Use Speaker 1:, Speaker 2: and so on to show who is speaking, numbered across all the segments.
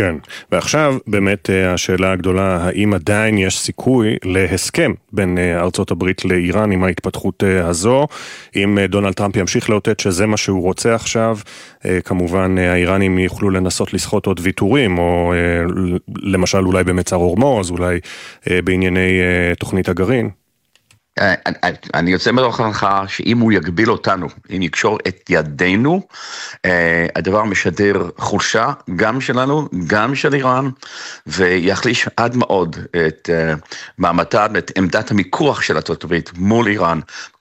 Speaker 1: כן, ועכשיו באמת השאלה הגדולה, האם עדיין יש סיכוי להסכם בין ארצות הברית לאיראן עם ההתפתחות הזו, אם דונלד טראמפ ימשיך לאותת שזה מה שהוא רוצה עכשיו, כמובן האיראנים יוכלו לנסות לסחוט עוד ויתורים, או למשל אולי במצר הורמוז, אולי בענייני תוכנית הגרעין.
Speaker 2: אני יוצא מתוך הנחה שאם הוא יגביל אותנו, אם יקשור את ידינו, הדבר משדר חולשה גם שלנו, גם של איראן, ויחליש עד מאוד את מעמדה, את עמדת המיקוח של ארצות הברית מול איראן,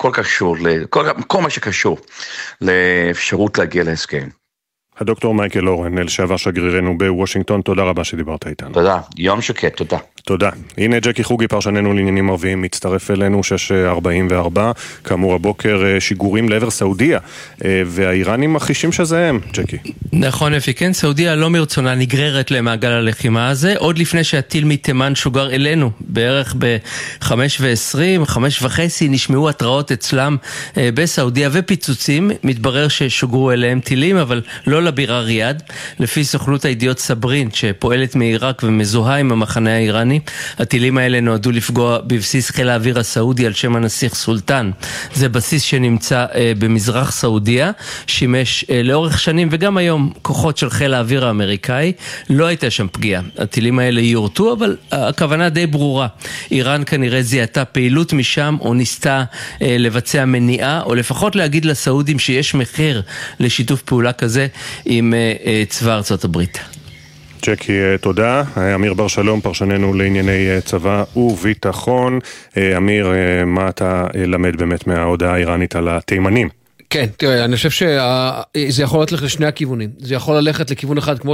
Speaker 2: כל מה שקשור לאפשרות להגיע להסכם.
Speaker 1: הדוקטור מייקל אורן, לשעבר שגרירנו בוושינגטון, תודה רבה שדיברת איתנו.
Speaker 2: תודה, יום שקט, תודה.
Speaker 1: תודה. הנה ג'קי חוגי, פרשננו לעניינים ערביים, מצטרף אלינו 6:44, כאמור הבוקר שיגורים לעבר סעודיה, והאיראנים מכחישים שזה הם, ג'קי.
Speaker 3: נכון, אפי, כן, סעודיה לא מרצונה נגררת למעגל הלחימה הזה, עוד לפני שהטיל מתימן שוגר אלינו, בערך ב-5:20, 5:30, נשמעו התראות אצלם בסעודיה ופיצוצים, מתברר ששוגרו אליהם טילים, אבל לא לבירה ריאד, לפי סוכנות הידיעות סברין, שפועלת מעיראק ומזוהה עם המחנה האיראני. הטילים האלה נועדו לפגוע בבסיס חיל האוויר הסעודי על שם הנסיך סולטן. זה בסיס שנמצא במזרח סעודיה, שימש לאורך שנים וגם היום כוחות של חיל האוויר האמריקאי. לא הייתה שם פגיעה. הטילים האלה יורטו, אבל הכוונה די ברורה. איראן כנראה זיהתה פעילות משם, או ניסתה לבצע מניעה, או לפחות להגיד לסעודים שיש מחיר לשיתוף פעולה כזה עם צבא ארצות הברית.
Speaker 1: ג'קי, תודה. אמיר בר שלום, פרשננו לענייני צבא וביטחון. אמיר, מה אתה למד באמת מההודעה האיראנית על התימנים?
Speaker 4: כן, תראה, אני חושב שזה יכול ללכת לשני הכיוונים. זה יכול ללכת לכיוון אחד, כמו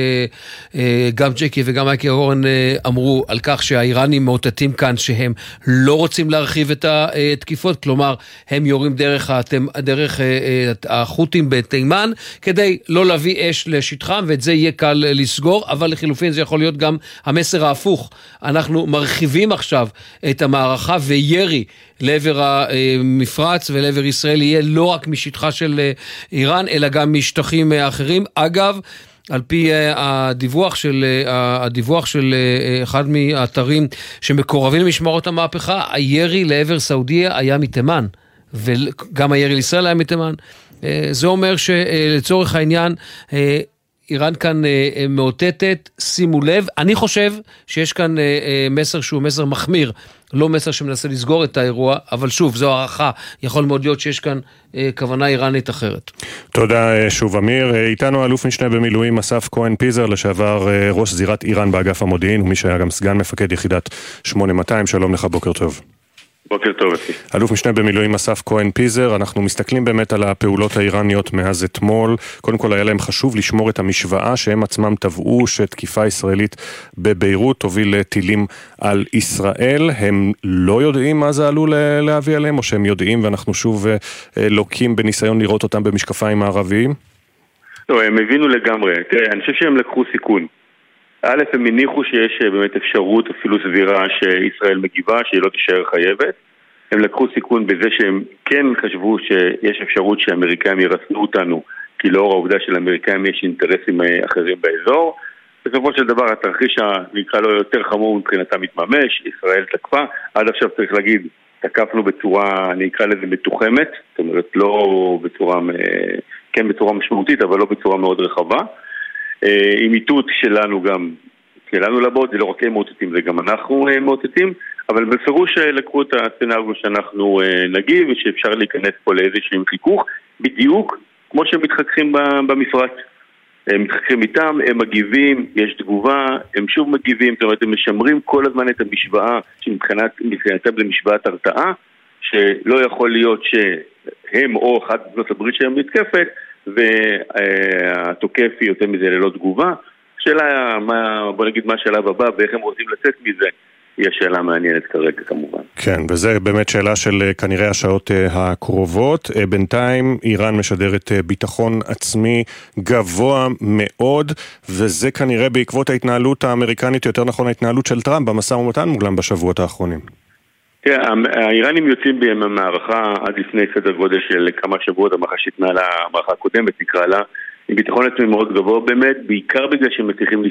Speaker 4: שגם ג'קי וגם מייקל אורן אמרו, על כך שהאיראנים מאותתים כאן שהם לא רוצים להרחיב את התקיפות, כלומר, הם יורים דרך החות'ים בתימן, כדי לא להביא אש לשטחם, ואת זה יהיה קל לסגור, אבל לחילופין זה יכול להיות גם המסר ההפוך. אנחנו מרחיבים עכשיו את המערכה וירי לעבר המפרץ ולעבר ישראל יהיה לא רק משטחה של איראן, אלא גם משטחים אחרים. אגב, על פי הדיווח של אחד מהאתרים שמקורבים למשמרות המהפכה, הירי לעבר סעודיה היה מתימן, וגם הירי לישראל היה מתימן. זה אומר שלצורך העניין, איראן כאן מאותתת, שימו לב, אני חושב שיש כאן מסר שהוא מסר מחמיר, לא מסר שמנסה לסגור את האירוע, אבל שוב, זו הערכה, יכול מאוד להיות שיש כאן כוונה איראנית אחרת.
Speaker 1: תודה שוב אמיר. איתנו אלוף משנה במילואים אסף כהן פיזר, לשעבר ראש זירת איראן באגף המודיעין, ומי שהיה גם סגן מפקד יחידת 8200, שלום לך, בוקר טוב.
Speaker 5: בוקר טוב.
Speaker 1: אלוף משנה במילואים אסף כהן פיזר, אנחנו מסתכלים באמת על הפעולות האיראניות מאז אתמול. קודם כל היה להם חשוב לשמור את המשוואה שהם עצמם טבעו שתקיפה ישראלית בביירות תוביל לטילים על ישראל. הם לא יודעים מה זה עלול להביא עליהם, או שהם יודעים ואנחנו שוב לוקים בניסיון לראות אותם במשקפיים הערביים?
Speaker 5: לא, הם הבינו לגמרי. תראה, אני חושב שהם לקחו סיכון. א', הם הניחו שיש באמת אפשרות אפילו סבירה שישראל מגיבה, שהיא לא תישאר חייבת. הם לקחו סיכון בזה שהם כן חשבו שיש אפשרות שהאמריקאים ירסנו אותנו, כי לאור העובדה של האמריקאים יש אינטרסים אחרים באזור. בסופו של דבר התרחיש נקרא לו יותר חמור מבחינתם מתממש, ישראל תקפה, עד עכשיו צריך להגיד, תקפנו בצורה, אני אקרא לזה מתוחמת, זאת אומרת לא בצורה, כן בצורה משמעותית, אבל לא בצורה מאוד רחבה. עם איתות שלנו גם, שלנו לבאות, זה לא רק הם מאותתים, זה גם אנחנו מאותתים, אבל בפירוש לקחו את הסצנריו שאנחנו נגיב, ושאפשר להיכנס פה לאיזשהו חיכוך, בדיוק כמו שהם מתחככים במפרץ. הם מתחככים איתם, הם מגיבים, יש תגובה, הם שוב מגיבים, זאת אומרת, הם משמרים כל הזמן את המשוואה, שמבחינתם זה משוואת הרתעה, שלא יכול להיות שהם או אחת בנות הברית שהם מתקפת, והתוקף יוצא מזה ללא תגובה. השאלה, בוא נגיד מה השלב הבא, ואיך הם רוצים לצאת מזה, היא השאלה מעניינת כרגע כמובן.
Speaker 1: כן, וזה באמת שאלה של כנראה השעות הקרובות. בינתיים איראן משדרת ביטחון עצמי גבוה מאוד, וזה כנראה בעקבות ההתנהלות האמריקנית, יותר נכון ההתנהלות של טראמפ במשא ומתן מולם בשבועות האחרונים.
Speaker 5: האיראנים יוצאים במערכה עד לפני סדר גודל של כמה שבועות, המערכה הקודמת נקרא לה, עם ביטחון עצמי מאוד גבוה באמת, בעיקר בגלל שהם מצליחים